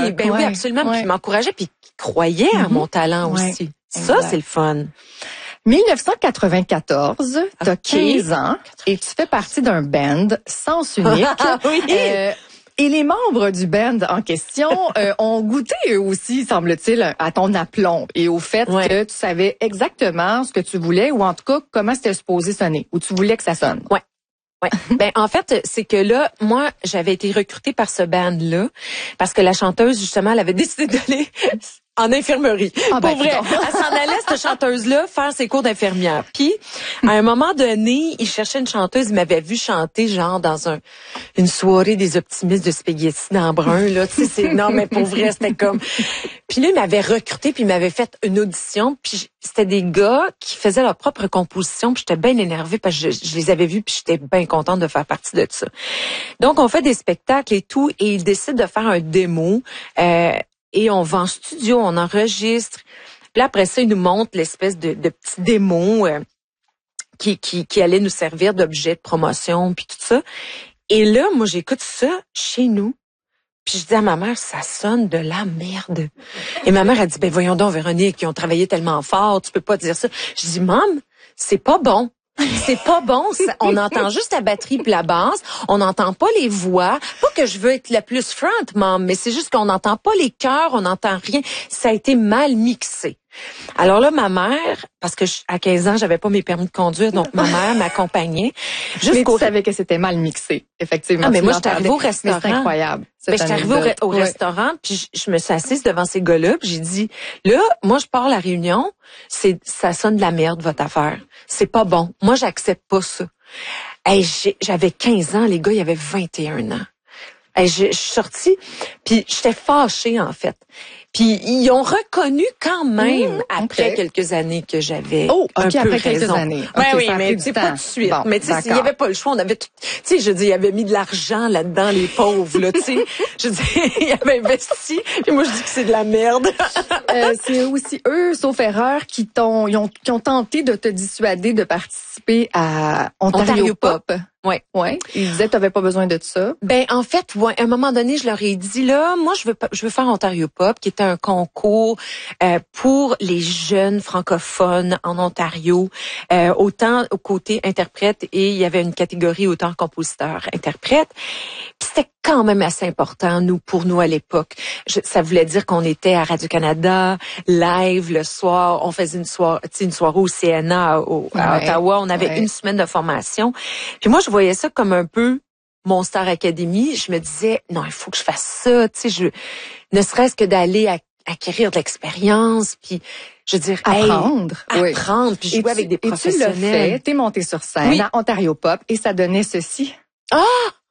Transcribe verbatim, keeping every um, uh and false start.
oui, ben ouais, oui, absolument. Ouais. Puis il m'encourageait, puis il croyait mm-hmm. à mon talent ouais, aussi. Ça, exact. c'est le fun. dix-neuf cent quatre-vingt-quatorze, t'as okay. quinze ans et tu fais partie d'un band Sens Unique. oui. Euh, et les membres du band en question euh, ont goûté eux aussi, semble-t-il, à ton aplomb et au fait ouais. que tu savais exactement ce que tu voulais ou en tout cas comment c'était supposé sonner ou tu voulais que ça sonne. Ouais. Ouais. Ben en fait, c'est que là, moi, j'avais été recrutée par ce band-là parce que la chanteuse, justement, elle avait décidé d'aller en infirmerie. Ah ben, pour vrai. Elle s'en allait, cette chanteuse-là, faire ses cours d'infirmière. Puis, à un moment donné, il cherchait une chanteuse, il m'avait vu chanter, genre, dans un une soirée des optimistes de spaghetti dans brun, là. Tu sais, c'est, non, mais pour vrai, c'était comme... Puis là, il m'avait recruté, puis il m'avait fait une audition, puis c'était des gars qui faisaient leur propre composition, puis j'étais bien énervée parce que je, je les avais vus, puis j'étais bien contente de faire partie de ça. Donc, on fait des spectacles et tout, et ils décident de faire un démo, euh, et on va en studio, on enregistre. Puis là, après ça, ils nous montrent l'espèce de, de petit démo euh, qui, qui, qui allait nous servir d'objet de promotion, puis tout ça. Et là, moi, j'écoute ça chez nous. Puis je dis à ma mère, ça sonne de la merde. Et ma mère a dit, ben voyons donc, Véronique, ils ont travaillé tellement fort, tu peux pas dire ça. Je dis, Maman, c'est pas bon. C'est pas bon. Ça, on entend juste la batterie puis la basse. On n'entend pas les voix. Pas que je veux être la plus front, Maman, mais c'est juste qu'on n'entend pas les chœurs, on n'entend rien. Ça a été mal mixé. Alors là, ma mère, parce que je, à quinze ans, j'avais pas mes permis de conduire, donc ma mère m'accompagnait. Mais tu savais que c'était mal mixé, effectivement. Ah, mais moi, j'étais arrivée au restaurant. C'est incroyable. Ben, j'étais arrivée au, re- au ouais. restaurant, puis je, je me suis assise devant ces gars-là, puis j'ai dit, là, moi, je pars à la réunion, c'est, ça sonne de la merde, votre affaire. C'est pas bon. Moi, j'accepte pas ça. Hey, j'ai, j'avais quinze ans, les gars, ils avaient vingt et un ans. Hey, je, je suis sortie, puis j'étais fâchée, en fait. Puis ils ont reconnu quand même, mmh, après okay. quelques années, que j'avais oh, okay, un peu après raison. quelques années. Ouais, okay, oui, mais c'est pas tout de suite. Bon, mais tu sais, il y avait pas le choix, on avait tout, tu sais, je dis, il avait mis de l'argent là-dedans, les pauvres, là, tu sais. Je dis, il avait investi, puis moi, je dis que c'est de la merde. euh, c'est aussi eux, sauf erreur, qui t'ont, ils ont, qui ont tenté de te dissuader de participer à Ontario, Ontario Pop. Pop. Ouais, ouais. Ils disaient que tu n'avais pas besoin de ça. Ben en fait, ouais, à un moment donné, je leur ai dit là, moi je veux pas, je veux faire Ontario Pop, qui était un concours euh, pour les jeunes francophones en Ontario, euh, autant au côté interprète et il y avait une catégorie autant compositeur interprète. Puis c'était quand même assez important nous pour nous à l'époque. Je, ça voulait dire qu'on était à Radio-Canada, live le soir, on faisait une soirée, tu sais, une soirée au C N A au, à ouais, Ottawa, on avait ouais. une semaine de formation. Puis moi je voyais ça comme un peu mon Star Academy. Je me disais non, il faut que je fasse ça, tu sais, je ne serait-ce que d'aller à, acquérir de l'expérience, puis je veux dire apprendre, hey, oui. apprendre, puis jouer tu, avec des et professionnels. Tu l'as fait, t'es monté sur scène oui. à Ontario Pop et ça donnait ceci. Ah!